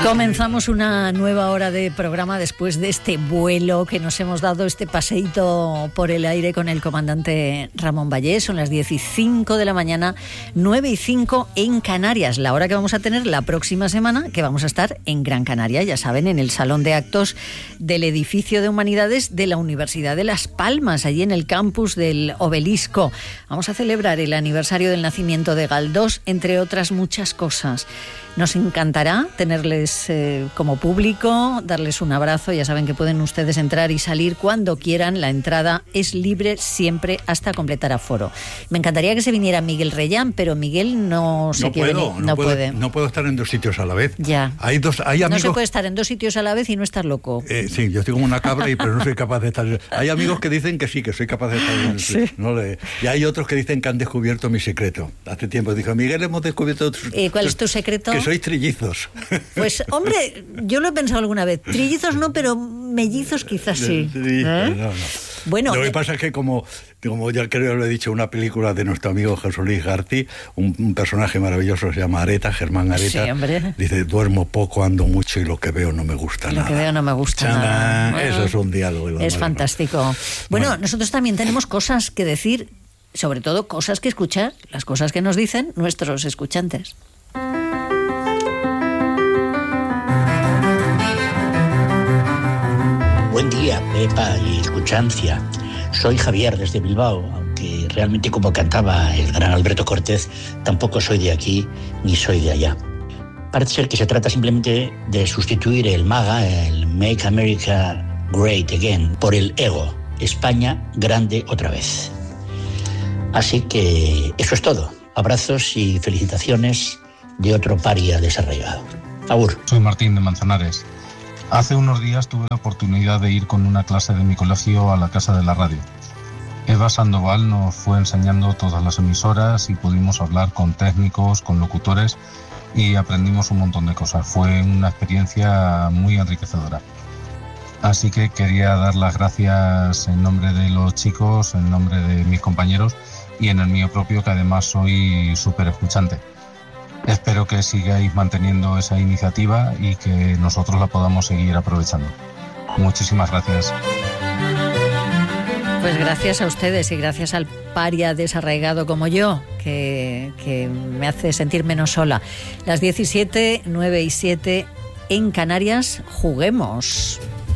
Comenzamos una nueva hora de programa después de este vuelo que nos hemos dado, este paseíto por el aire con el comandante Ramón Vallés. Son las 10:05 de la mañana, 9:05 en Canarias, la hora que vamos a tener la próxima semana, que vamos a estar en Gran Canaria, ya saben, en el Salón de Actos del Edificio de Humanidades de la Universidad de Las Palmas, allí en el campus del Obelisco. Vamos a celebrar el aniversario del nacimiento de Galdós, entre otras muchas cosas. Nos encantará tenerles como público, darles un abrazo. Ya saben que pueden ustedes entrar y salir cuando quieran. La entrada es libre siempre hasta completar aforo. Me encantaría que se viniera Miguel Reyán, pero Miguel no quiere venir. No puede. No puedo estar en dos sitios a la vez. Ya. Hay amigos... No se puede estar en dos sitios a la vez y no estar loco. Sí, yo estoy como una cabra, pero no soy capaz de estar... Hay amigos que dicen que sí, que soy capaz de estar... Sí. Y hay otros que dicen que han descubierto mi secreto. Hace tiempo dijo, Miguel, hemos descubierto... ¿Cuál es tu secreto? Que sois trillizos. Pues, hombre, yo lo he pensado alguna vez. Trillizos no, pero mellizos quizás sí. No. Bueno, lo que pasa es que como ya creo lo he dicho, una película de nuestro amigo Jesús Luis García, un personaje maravilloso se llama Areta, Germán Areta. Sí, hombre. Dice, duermo poco, ando mucho y lo que veo no me gusta nada. Lo que veo no me gusta nada. Bueno, eso es un diálogo. Es fantástico. Bueno, nosotros también tenemos cosas que decir, sobre todo cosas que escuchar, las cosas que nos dicen nuestros escuchantes. Buen día, Pepa y escuchancia. Soy Javier desde Bilbao, aunque realmente, como cantaba el gran Alberto Cortés, tampoco soy de aquí ni soy de allá. Parece ser que se trata simplemente de sustituir el MAGA, el Make America Great Again, por el EGO, España grande otra vez. Así que eso es todo. Abrazos y felicitaciones de otro paria desarraigado. Agur. Soy Martín de Manzanares. Hace unos días tuve la oportunidad de ir con una clase de mi colegio a la Casa de la Radio. Eva Sandoval nos fue enseñando todas las emisoras y pudimos hablar con técnicos, con locutores y aprendimos un montón de cosas. Fue una experiencia muy enriquecedora. Así que quería dar las gracias en nombre de los chicos, en nombre de mis compañeros y en el mío propio, que además soy súper escuchante. Espero que sigáis manteniendo esa iniciativa y que nosotros la podamos seguir aprovechando. Muchísimas gracias. Pues gracias a ustedes y gracias al paria desarraigado como yo, que me hace sentir menos sola. Las 17, 9 y 7 en Canarias, juguemos.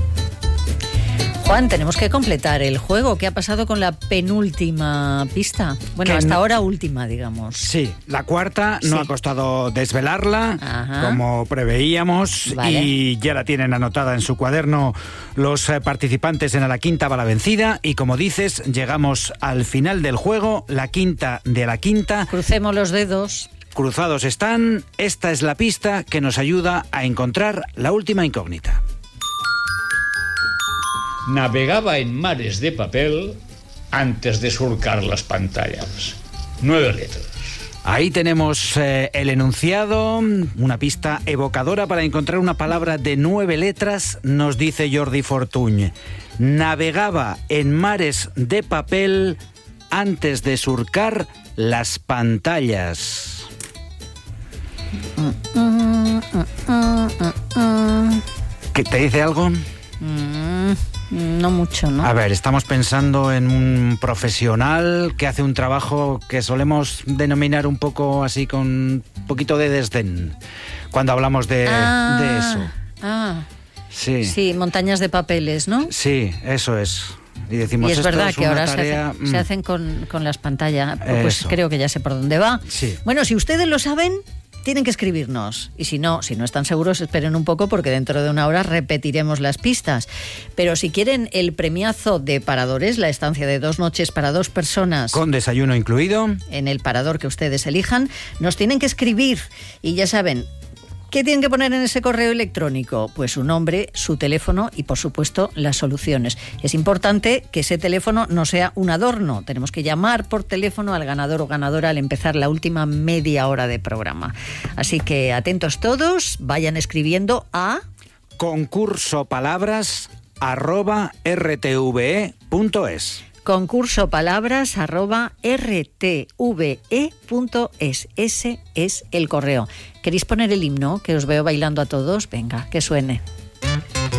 Juan, tenemos que completar el juego. ¿Qué ha pasado con la penúltima pista? Bueno, hasta ahora última, digamos. Sí, la cuarta no ha costado desvelarla, como preveíamos, vale. Y ya la tienen anotada en su cuaderno los participantes en la quinta va la vencida. Y como dices, llegamos al final del juego, la quinta de la quinta. Crucemos los dedos. Cruzados están. Esta es la pista que nos ayuda a encontrar la última incógnita. Navegaba en mares de papel antes de surcar las pantallas. 9 letras. Ahí tenemos el enunciado, una pista evocadora para encontrar una palabra de 9 letras, nos dice Jordi Fortuny. Navegaba en mares de papel antes de surcar las pantallas. ¿Qué te dice algo? No mucho, ¿no? A ver, estamos pensando en un profesional que hace un trabajo que solemos denominar un poco así con un poquito de desdén cuando hablamos de eso. Sí, montañas de papeles, ¿no? Sí, eso es. Y decimos, y es verdad que ahora tarea... se hacen con las pantallas. Pues eso. Creo que ya sé por dónde va. Sí. Bueno, si ustedes lo saben, tienen que escribirnos. Y si no están seguros, esperen un poco porque dentro de una hora repetiremos las pistas. Pero si quieren el premiazo de Paradores, la estancia de 2 noches para 2 personas... con desayuno incluido. En el parador que ustedes elijan, nos tienen que escribir. Y ya saben... ¿Qué tienen que poner en ese correo electrónico? Pues su nombre, su teléfono y, por supuesto, las soluciones. Es importante que ese teléfono no sea un adorno. Tenemos que llamar por teléfono al ganador o ganadora al empezar la última media hora de programa. Así que atentos todos, vayan escribiendo a... concursopalabras@rtve.es. concursopalabras@rtve.es. Ese es el correo. ¿Queréis poner el himno? Que os veo bailando a todos. Venga, que suene.